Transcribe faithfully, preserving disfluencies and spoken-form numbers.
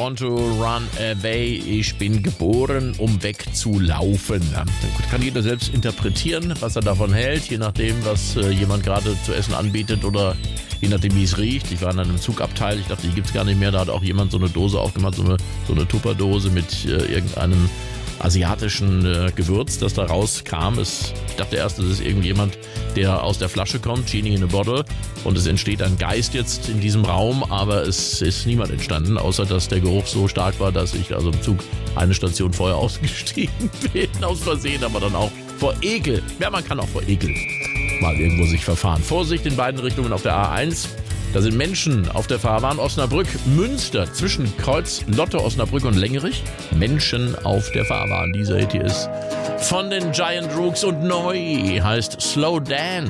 Born to Run Away. Ich bin geboren, um wegzulaufen. Ja, gut, kann jeder selbst interpretieren, was er davon hält, je nachdem, was äh, jemand gerade zu essen anbietet oder je nachdem, wie es riecht. Ich war in einem Zugabteil, ich dachte, die gibt es gar nicht mehr. Da hat auch jemand so eine Dose aufgemacht, so eine, so eine Tupperdose mit äh, irgendeinem asiatischen äh, Gewürz, das da rauskam. Es, ich dachte erst, das ist irgendjemand, der aus der Flasche kommt, Genie in a Bottle, und es entsteht ein Geist jetzt in diesem Raum, aber es ist niemand entstanden, außer dass der Geruch so stark war, dass ich also im Zug eine Station vorher ausgestiegen bin, aus Versehen, aber dann auch vor Ekel. Ja, man kann auch vor Ekel mal irgendwo sich verfahren. Vorsicht in beiden Richtungen auf der A eins. Da sind Menschen auf der Fahrbahn. Osnabrück, Münster, zwischen Kreuz, Lotte, Osnabrück und Lengerich. Menschen auf der Fahrbahn. Dieser Hit hier ist von den Giant Rooks und neu heißt Slow Dance.